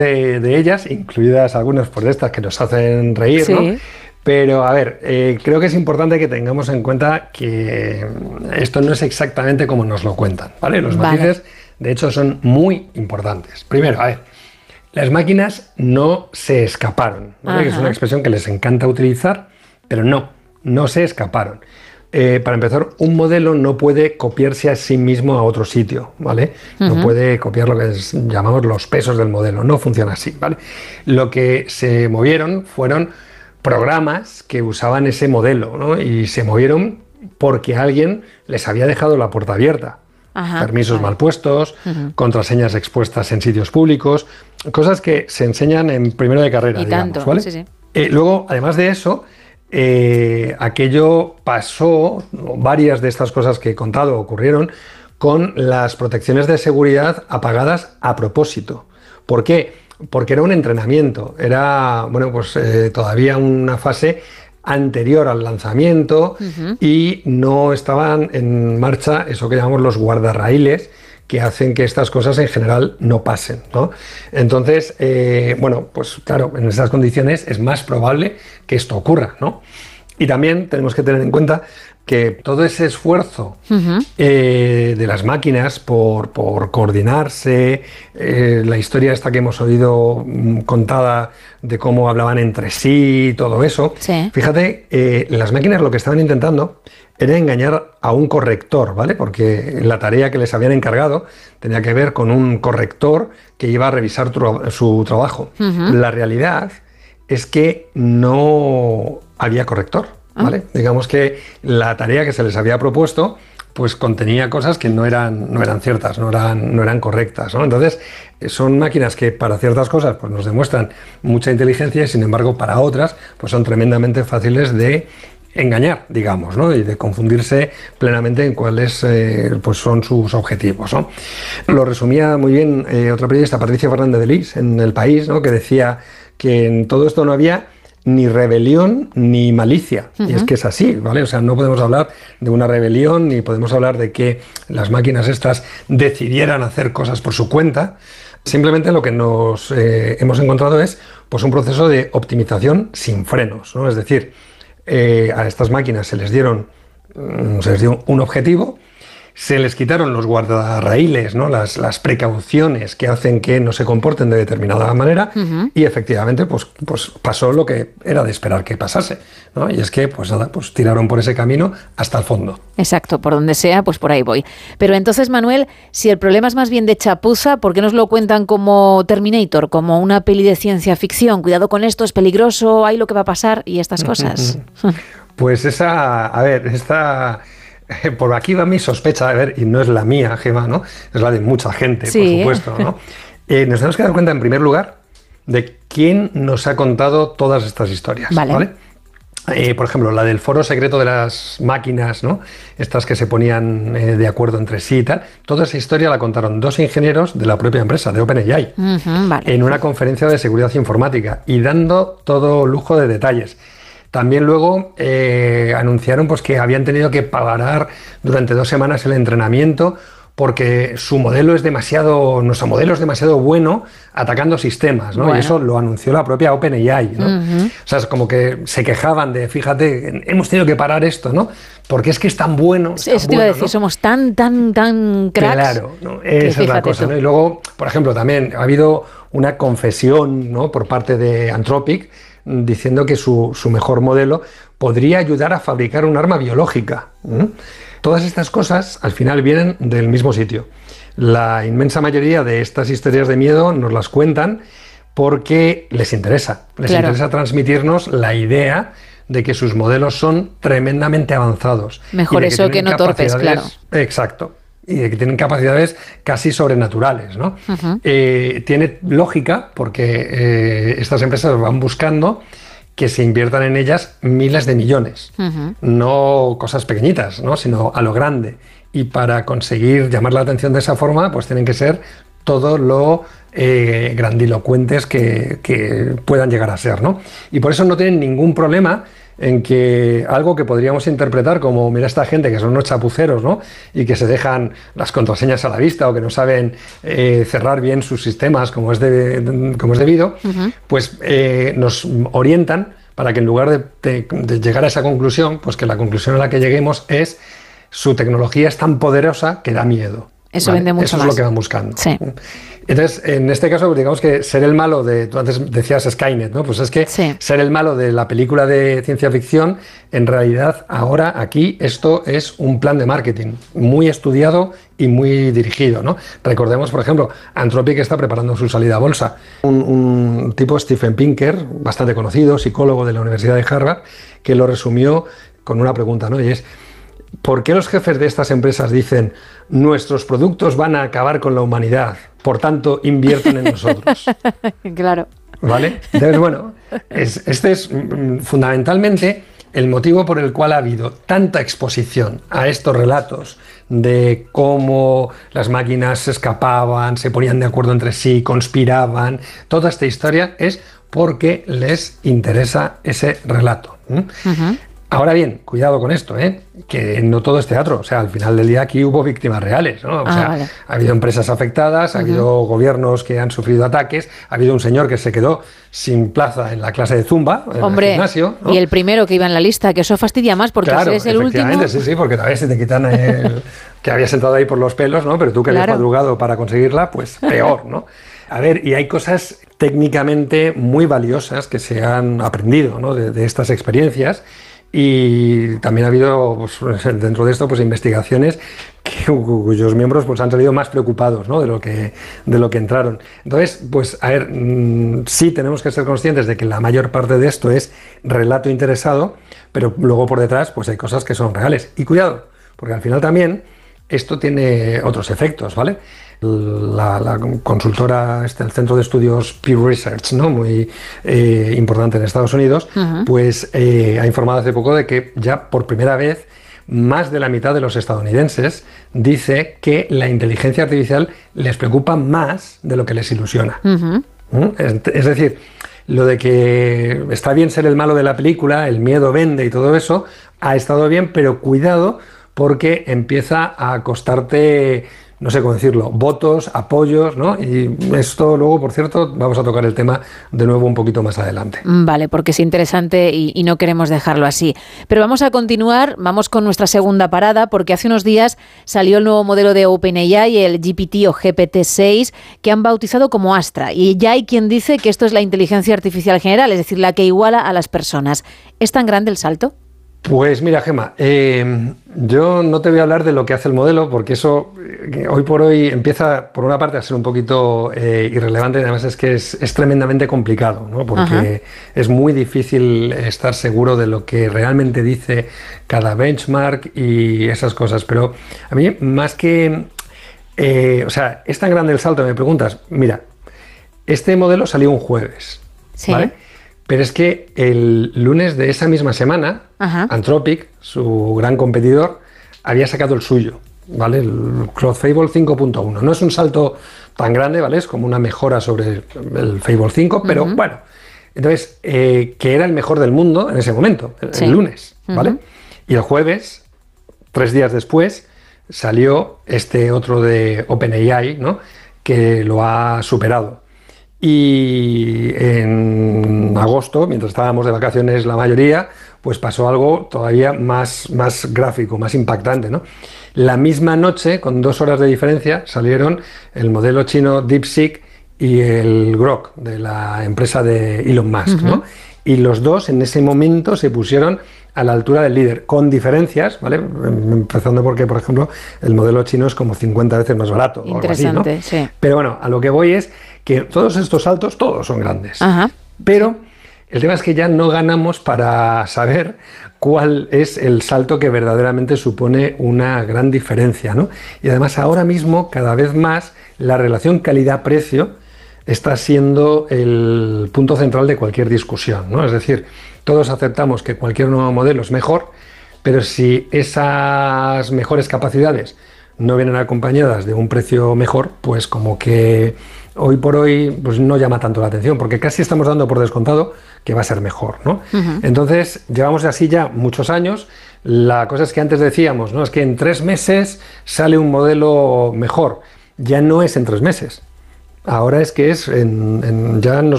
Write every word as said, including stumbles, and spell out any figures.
de, de ellas, incluidas algunas por estas que nos hacen reír, sí. ¿no? Pero, a ver, eh, creo que es importante que tengamos en cuenta que esto no es exactamente como nos lo cuentan, ¿vale? Los vale. matices, de hecho, son muy importantes. Primero, a ver, las máquinas no se escaparon, ¿vale? Que es una expresión que les encanta utilizar, pero no, no se escaparon. Eh, para empezar, un modelo no puede copiarse a sí mismo a otro sitio, ¿vale? Uh-huh. No puede copiar lo que es, llamamos los pesos del modelo, no funciona así, ¿vale? Lo que se movieron fueron programas que usaban ese modelo, ¿no? Y se movieron porque alguien les había dejado la puerta abierta. Ajá, permisos vale. mal puestos, uh-huh. contraseñas expuestas en sitios públicos, cosas que se enseñan en primero de carrera, y digamos, tanto, ¿vale? Sí, sí. Eh, luego, además de eso, Eh, aquello pasó, varias de estas cosas que he contado ocurrieron con las protecciones de seguridad apagadas a propósito. ¿Por qué? Porque era un entrenamiento, era, bueno, pues eh, todavía una fase anterior al lanzamiento uh-huh. y no estaban en marcha eso que llamamos los guardarraíles, que hacen que estas cosas en general no pasen, ¿no? Entonces, eh, bueno, pues claro, en esas condiciones es más probable que esto ocurra, ¿no? Y también tenemos que tener en cuenta que todo ese esfuerzo uh-huh. eh, de las máquinas por, por coordinarse, eh, la historia esta que hemos oído mm, contada de cómo hablaban entre sí, todo eso, sí. fíjate, eh, las máquinas lo que estaban intentando era engañar a un corrector, ¿vale? Porque la tarea que les habían encargado tenía que ver con un corrector que iba a revisar tu, su trabajo. Uh-huh. La realidad es que no había corrector, ¿vale? Uh-huh. Digamos que la tarea que se les había propuesto pues contenía cosas que no eran, no eran ciertas, no eran, no eran correctas, ¿no? Entonces, son máquinas que para ciertas cosas pues nos demuestran mucha inteligencia y, sin embargo, para otras pues son tremendamente fáciles de engañar, digamos, ¿no? Y de confundirse plenamente en cuáles eh, pues son sus objetivos, ¿no? Lo resumía muy bien eh, otra periodista, Patricia Fernández de Lis, en El País, ¿no? Que decía que en todo esto no había ni rebelión ni malicia. Uh-huh. Y es que es así, ¿vale? O sea, no podemos hablar de una rebelión ni podemos hablar de que las máquinas estas decidieran hacer cosas por su cuenta. Simplemente lo que nos eh, hemos encontrado es pues un proceso de optimización sin frenos, ¿no? Es decir, Eh, a estas máquinas se les dieron se les dio un objetivo, se les quitaron los guardarraíles, ¿no? las, las precauciones que hacen que no se comporten de determinada manera uh-huh. y efectivamente pues, pues pasó lo que era de esperar que pasase, ¿no? Y es que pues nada, pues tiraron por ese camino hasta el fondo. Exacto, por donde sea, pues por ahí voy. Pero entonces, Manuel, si el problema es más bien de chapuza, ¿por qué nos lo cuentan como Terminator, como una peli de ciencia ficción? Cuidado con esto, es peligroso, hay lo que va a pasar y estas cosas. Pues esa, a ver, esta... Por aquí va mi sospecha, a ver, y no es la mía, Gemma, ¿no? Es la de mucha gente, sí. por supuesto, ¿no? Eh, nos tenemos que dar cuenta, en primer lugar, de quién nos ha contado todas estas historias, ¿vale? ¿vale? Eh, por ejemplo, la del foro secreto de las máquinas, ¿no? Estas que se ponían eh, de acuerdo entre sí y tal. Toda esa historia la contaron dos ingenieros de la propia empresa, de OpenAI, uh-huh, vale. en una conferencia de seguridad informática y dando todo lujo de detalles. También luego eh, anunciaron pues, que habían tenido que pagar durante dos semanas el entrenamiento porque su modelo es demasiado, nuestro modelo es demasiado bueno atacando sistemas, ¿no? Bueno. Y eso lo anunció la propia OpenAI, ¿no? Uh-huh. O sea, es como que se quejaban de, fíjate, hemos tenido que parar esto, ¿no? Porque es que es tan bueno. Sí, eso te iba a decir, ¿no? Somos tan, tan, tan cracks. Claro, ¿no? Esa es la cosa, ¿no? Y luego, por ejemplo, también ha habido una confesión, ¿no? por parte de Anthropic, diciendo que su, su mejor modelo podría ayudar a fabricar un arma biológica. ¿Mm? Todas estas cosas al final vienen del mismo sitio. La inmensa mayoría de estas historias de miedo nos las cuentan porque les interesa. Les claro. interesa transmitirnos la idea de que sus modelos son tremendamente avanzados. Mejor eso que, que no torpes, claro. Exacto. Y de que tienen capacidades casi sobrenaturales, ¿no? Uh-huh. Eh, tiene lógica porque eh, estas empresas van buscando que se inviertan en ellas miles de millones, uh-huh. no cosas pequeñitas, ¿no? Sino a lo grande. Y para conseguir llamar la atención de esa forma, pues tienen que ser todo lo eh, grandilocuentes que, que puedan llegar a ser, ¿no? Y por eso no tienen ningún problema en que algo que podríamos interpretar como, mira, esta gente que son unos chapuceros, ¿no? Y que se dejan las contraseñas a la vista o que no saben eh, cerrar bien sus sistemas como es, de, como es debido, uh-huh. pues eh, nos orientan para que en lugar de, de, de llegar a esa conclusión, pues que la conclusión a la que lleguemos es su tecnología es tan poderosa que da miedo. Eso ¿vale? vende mucho Eso más. es lo que van buscando. Sí. Entonces, en este caso, digamos que ser el malo de, tú antes decías Skynet, ¿no? Pues es que sí. ser el malo de la película de ciencia ficción, en realidad ahora aquí esto es un plan de marketing muy estudiado y muy dirigido, ¿no? Recordemos, por ejemplo, Anthropic está preparando su salida a bolsa. Un, un tipo, Steven Pinker, bastante conocido, psicólogo de la Universidad de Harvard, que lo resumió con una pregunta, ¿no? Y es, ¿por qué los jefes de estas empresas dicen nuestros productos van a acabar con la humanidad, por tanto invierten en nosotros? Claro. ¿Vale? Entonces, bueno, es, este es mm, fundamentalmente el motivo por el cual ha habido tanta exposición a estos relatos de cómo las máquinas se escapaban, se ponían de acuerdo entre sí, conspiraban. Toda esta historia es porque les interesa ese relato. ¿Mm? Uh-huh. Ahora bien, cuidado con esto, ¿eh? Que no todo es teatro. O sea, al final del día aquí hubo víctimas reales, ¿no? O ah, sea, vale. ha habido empresas afectadas, ha uh-huh. habido gobiernos que han sufrido ataques, ha habido un señor que se quedó sin plaza en la clase de Zumba, en Hombre, el gimnasio, ¿no? Y el primero que iba en la lista, que eso fastidia más, porque claro, si es el último... sí, sí, porque todavía se te quitan el... que habías entrado ahí por los pelos, ¿no? Pero tú que claro. habías madrugado para conseguirla, pues peor, ¿no? A ver, y hay cosas técnicamente muy valiosas que se han aprendido, ¿no? de, de estas experiencias. Y también ha habido, pues, dentro de esto, pues investigaciones que, cuyos miembros pues, han salido más preocupados, ¿no? de, lo que, de lo que entraron. Entonces, pues, a ver, mmm, sí tenemos que ser conscientes de que la mayor parte de esto es relato interesado, pero luego por detrás pues hay cosas que son reales. Y cuidado, porque al final también esto tiene otros efectos, ¿vale? La, la consultora, este, el Centro de Estudios Pew Research, ¿no? muy eh, importante en Estados Unidos, uh-huh. pues eh, ha informado hace poco de que ya por primera vez más de la mitad de los estadounidenses dice que la inteligencia artificial les preocupa más de lo que les ilusiona. Uh-huh. ¿Mm? es, es decir, lo de que está bien ser el malo de la película, el miedo vende y todo eso, ha estado bien, pero cuidado porque empieza a costarte, no sé cómo decirlo, votos, apoyos, ¿no? Y esto luego, por cierto, vamos a tocar el tema de nuevo un poquito más adelante. Vale, porque es interesante y, y no queremos dejarlo así. Pero vamos a continuar, vamos con nuestra segunda parada, porque hace unos días salió el nuevo modelo de OpenAI, el G P T o G P T seis, que han bautizado como Astra. Y ya hay quien dice que esto es la inteligencia artificial general, es decir, la que iguala a las personas. ¿Es tan grande el salto? Pues mira, Gemma, eh, yo no te voy a hablar de lo que hace el modelo, porque eso eh, hoy por hoy empieza, por una parte, a ser un poquito eh, irrelevante, y además es que es, es tremendamente complicado, ¿no? Porque Ajá. es muy difícil estar seguro de lo que realmente dice cada benchmark y esas cosas. Pero a mí, más que... Eh, o sea, ¿es tan grande el salto? Me preguntas. Mira, este modelo salió un jueves, sí. ¿vale? Pero es que el lunes de esa misma semana, Ajá. Anthropic, su gran competidor, había sacado el suyo, ¿vale? El Claude Fable cinco punto uno. No es un salto tan grande, ¿vale? Es como una mejora sobre el Fable cinco, pero uh-huh. bueno. Entonces, eh, que era el mejor del mundo en ese momento, el, sí. el lunes, ¿vale? Uh-huh. Y el jueves, tres días después, salió este otro de OpenAI, ¿no? Que lo ha superado. Y en agosto, mientras estábamos de vacaciones la mayoría, pues pasó algo todavía más, más gráfico, más impactante, ¿no? La misma noche, con dos horas de diferencia, salieron el modelo chino DeepSeek y el Grok de la empresa de Elon Musk, uh-huh. ¿no? Y los dos en ese momento se pusieron a la altura del líder, con diferencias, ¿vale? Empezando porque, por ejemplo, el modelo chino es como cincuenta veces más barato. Interesante, o algo así, ¿no? Sí. Pero bueno, a lo que voy es que todos estos saltos, todos son grandes. Ajá. Pero el tema es que ya no ganamos para saber cuál es el salto que verdaderamente supone una gran diferencia, ¿no? Y además ahora mismo, cada vez más, la relación calidad-precio está siendo el punto central de cualquier discusión, ¿no? Es decir, todos aceptamos que cualquier nuevo modelo es mejor, pero si esas mejores capacidades no vienen acompañadas de un precio mejor, pues como que hoy por hoy pues no llama tanto la atención, porque casi estamos dando por descontado que va a ser mejor, ¿no? Uh-huh. Entonces, llevamos así ya muchos años. La cosa es que antes decíamos, ¿no? Es que en tres meses sale un modelo mejor. Ya no es en tres meses. Ahora es que es en, en ya nos